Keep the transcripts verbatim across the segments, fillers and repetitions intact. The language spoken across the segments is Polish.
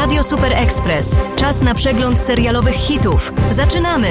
Radio Super Express. Czas na przegląd serialowych hitów. Zaczynamy!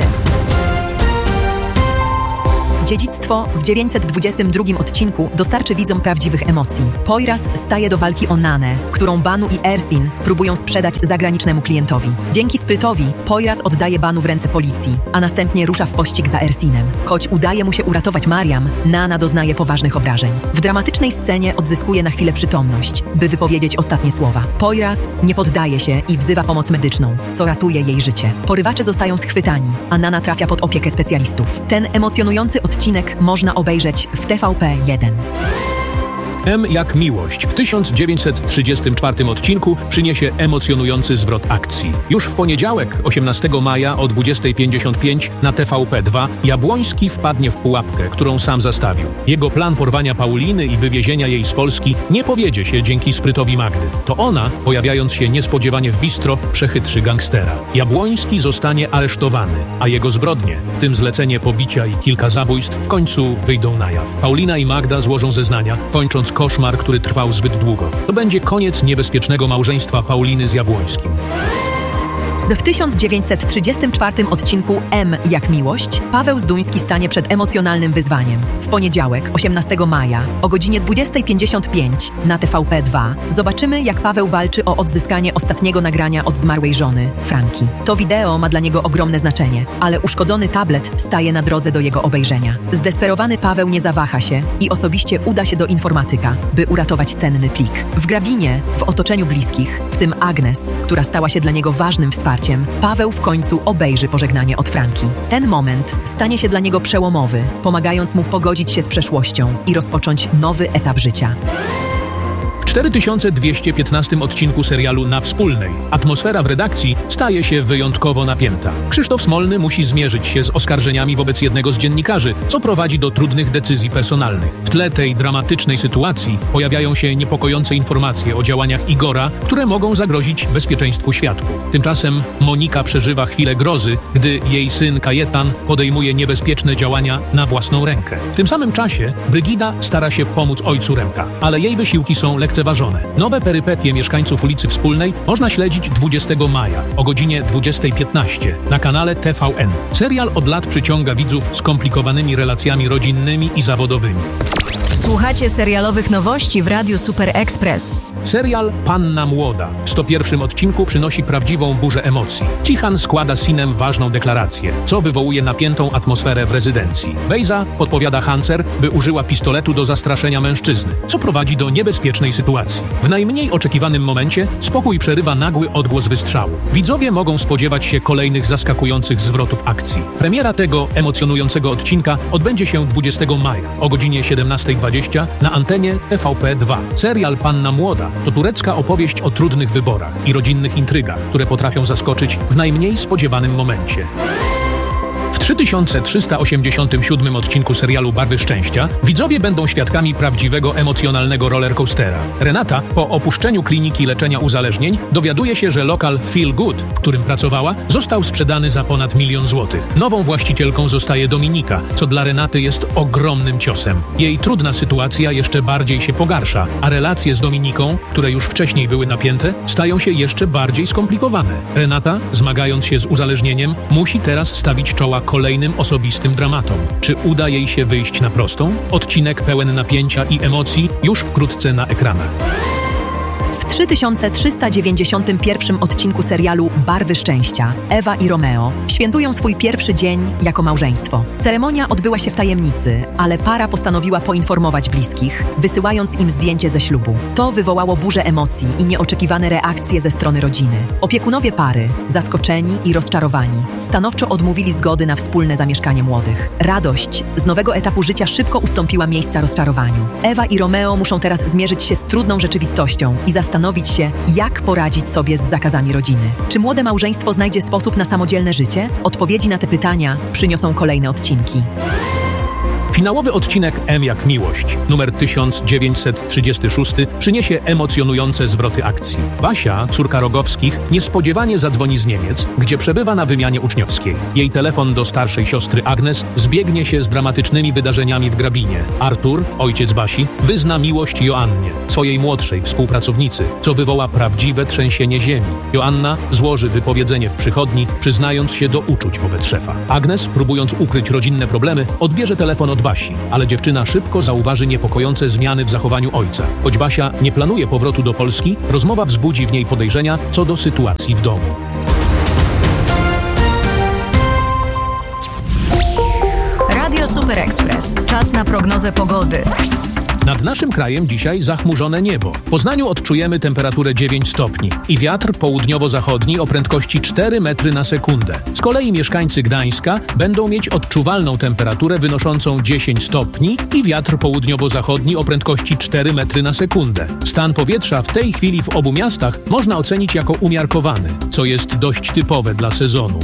Dziedzictwo w dziewięćset dwudziestym drugim odcinku dostarczy widzom prawdziwych emocji. Poiras staje do walki o Nanę, którą Banu i Ersin próbują sprzedać zagranicznemu klientowi. Dzięki sprytowi Poiras oddaje Banu w ręce policji, a następnie rusza w pościg za Ersinem. Choć udaje mu się uratować Mariam, Nana doznaje poważnych obrażeń. W dramatycznej scenie odzyskuje na chwilę przytomność, by wypowiedzieć ostatnie słowa. Poiras nie poddaje się i wzywa pomoc medyczną, co ratuje jej życie. Porywacze zostają schwytani, a Nana trafia pod opiekę specjalistów. Ten emocjonujący odcinek można obejrzeć w T V P jeden. M jak miłość w tysiąc dziewięćset trzydziestym czwartym odcinku przyniesie emocjonujący zwrot akcji. Już w poniedziałek, osiemnastego maja o dwudziestej pięćdziesiąt pięć na T V P dwa Jabłoński wpadnie w pułapkę, którą sam zastawił. Jego plan porwania Pauliny i wywiezienia jej z Polski nie powiedzie się dzięki sprytowi Magdy. To ona, pojawiając się niespodziewanie w bistro, przechytrzy gangstera. Jabłoński zostanie aresztowany, a jego zbrodnie, w tym zlecenie pobicia i kilka zabójstw, w końcu wyjdą na jaw. Paulina i Magda złożą zeznania, kończąc koszmar, który trwał zbyt długo. To będzie koniec niebezpiecznego małżeństwa Pauliny z Jabłońskim. W tysiąc dziewięćset trzydziestym czwartym odcinku M jak miłość Paweł Zduński stanie przed emocjonalnym wyzwaniem. W poniedziałek, osiemnastego maja o godzinie dwudziestej pięćdziesiąt pięć na T V P dwa zobaczymy, jak Paweł walczy o odzyskanie ostatniego nagrania od zmarłej żony, Franki. To wideo ma dla niego ogromne znaczenie, ale uszkodzony tablet staje na drodze do jego obejrzenia. Zdesperowany Paweł nie zawaha się i osobiście uda się do informatyka, by uratować cenny plik. W grabinie, w otoczeniu bliskich, w tym Agnes, która stała się dla niego ważnym wsparciem, Paweł w końcu obejrzy pożegnanie od Franki. Ten moment stanie się dla niego przełomowy, pomagając mu pogodzić się z przeszłością i rozpocząć nowy etap życia. W cztery tysiące dwieście piętnastym odcinku serialu Na Wspólnej atmosfera w redakcji staje się wyjątkowo napięta. Krzysztof Smolny musi zmierzyć się z oskarżeniami wobec jednego z dziennikarzy, co prowadzi do trudnych decyzji personalnych. W tle tej dramatycznej sytuacji pojawiają się niepokojące informacje o działaniach Igora, które mogą zagrozić bezpieczeństwu świadków. Tymczasem Monika przeżywa chwilę grozy, gdy jej syn Kajetan podejmuje niebezpieczne działania na własną rękę. W tym samym czasie Brygida stara się pomóc ojcu Remka, ale jej wysiłki są lekceważone. Nowe perypetie mieszkańców ulicy Wspólnej można śledzić dwudziestego maja o godzinie dwudziestej piętnaście na kanale T V N. Serial od lat przyciąga widzów skomplikowanymi relacjami rodzinnymi i zawodowymi. Słuchacie serialowych nowości w Radiu Super Express. Serial Panna Młoda w sto pierwszym odcinku przynosi prawdziwą burzę emocji. Cichan składa Sinem ważną deklarację, co wywołuje napiętą atmosferę w rezydencji. Bejza podpowiada Hancer, by użyła pistoletu do zastraszenia mężczyzny, co prowadzi do niebezpiecznej sytuacji. W najmniej oczekiwanym momencie spokój przerywa nagły odgłos wystrzału. Widzowie mogą spodziewać się kolejnych zaskakujących zwrotów akcji. Premiera tego emocjonującego odcinka odbędzie się dwudziestego maja o godzinie siedemnastej dwadzieścia na antenie T V P dwa. Serial Panna Młoda to turecka opowieść o trudnych wyborach i rodzinnych intrygach, które potrafią zaskoczyć w najmniej spodziewanym momencie. W trzy tysiące trzysta osiemdziesiątym siódmym odcinku serialu Barwy Szczęścia widzowie będą świadkami prawdziwego emocjonalnego rollercoastera. Renata, po opuszczeniu kliniki leczenia uzależnień, dowiaduje się, że lokal Feel Good, w którym pracowała, został sprzedany za ponad milion złotych. Nową właścicielką zostaje Dominika, co dla Renaty jest ogromnym ciosem. Jej trudna sytuacja jeszcze bardziej się pogarsza, a relacje z Dominiką, które już wcześniej były napięte, stają się jeszcze bardziej skomplikowane. Renata, zmagając się z uzależnieniem, musi teraz stawić czoła kolejnym osobistym dramatom. Czy uda jej się wyjść na prostą? Odcinek pełen napięcia i emocji już wkrótce na ekranach. W trzy tysiące trzysta dziewięćdziesiątym pierwszym odcinku serialu Barwy Szczęścia Ewa i Romeo świętują swój pierwszy dzień jako małżeństwo. Ceremonia odbyła się w tajemnicy, ale para postanowiła poinformować bliskich, wysyłając im zdjęcie ze ślubu. To wywołało burzę emocji i nieoczekiwane reakcje ze strony rodziny. Opiekunowie pary, zaskoczeni i rozczarowani, stanowczo odmówili zgody na wspólne zamieszkanie młodych. Radość z nowego etapu życia szybko ustąpiła miejsca rozczarowaniu. Ewa i Romeo muszą teraz zmierzyć się z trudną rzeczywistością i zastanowić się, jak poradzić sobie z zakazami rodziny. Czy młode małżeństwo znajdzie sposób na samodzielne życie? Odpowiedzi na te pytania przyniosą kolejne odcinki. Finałowy odcinek M jak miłość, numer tysiąc dziewięćset trzydziesty szósty, przyniesie emocjonujące zwroty akcji. Basia, córka Rogowskich, niespodziewanie zadzwoni z Niemiec, gdzie przebywa na wymianie uczniowskiej. Jej telefon do starszej siostry Agnes zbiegnie się z dramatycznymi wydarzeniami w Grabinie. Artur, ojciec Basi, wyzna miłość Joannie, swojej młodszej współpracownicy, co wywoła prawdziwe trzęsienie ziemi. Joanna złoży wypowiedzenie w przychodni, przyznając się do uczuć wobec szefa. Agnes, próbując ukryć rodzinne problemy, odbierze telefon od Basi, ale dziewczyna szybko zauważy niepokojące zmiany w zachowaniu ojca. Choć Basia nie planuje powrotu do Polski, rozmowa wzbudzi w niej podejrzenia co do sytuacji w domu. Radio Super Express. Czas na prognozę pogody. Nad naszym krajem dzisiaj zachmurzone niebo. W Poznaniu odczujemy temperaturę dziewięć stopni i wiatr południowo-zachodni o prędkości cztery metry na sekundę. Z kolei mieszkańcy Gdańska będą mieć odczuwalną temperaturę wynoszącą dziesięć stopni i wiatr południowo-zachodni o prędkości cztery metry na sekundę. Stan powietrza w tej chwili w obu miastach można ocenić jako umiarkowany, co jest dość typowe dla sezonu.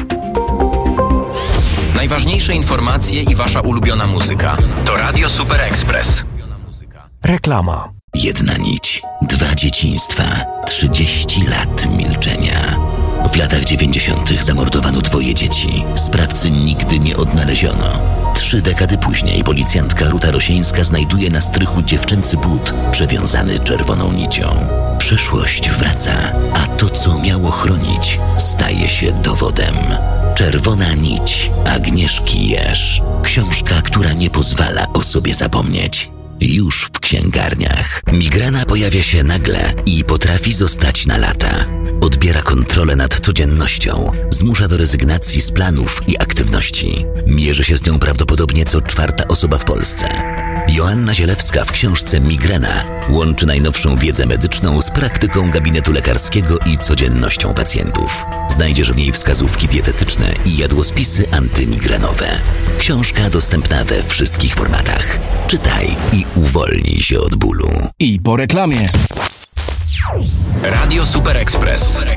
Najważniejsze informacje i wasza ulubiona muzyka. To Radio Super Express. Reklama. Jedna nić, dwa dzieciństwa, trzydzieści lat milczenia. W latach dziewięćdziesiątych zamordowano twoje dzieci. Sprawcy nigdy nie odnaleziono. Trzy dekady później policjantka Ruta Rosieńska znajduje na strychu dziewczęcy but przewiązany czerwoną nicią. Przeszłość wraca, a to, co miało chronić, staje się dowodem. Czerwona nić Agnieszki Jerz. Książka, która nie pozwala o sobie zapomnieć. Już w księgarniach. Migrena pojawia się nagle i potrafi zostać na lata. Odbiera kontrolę nad codziennością, zmusza do rezygnacji z planów i aktywności. Mierzy się z nią prawdopodobnie co czwarta osoba w Polsce. Joanna Zielewska w książce Migrena łączy najnowszą wiedzę medyczną z praktyką gabinetu lekarskiego i codziennością pacjentów. Znajdziesz w niej wskazówki dietetyczne i jadłospisy antymigrenowe. Książka dostępna we wszystkich formatach. Czytaj i uwolnij się od bólu. I po reklamie. Radio Super Express.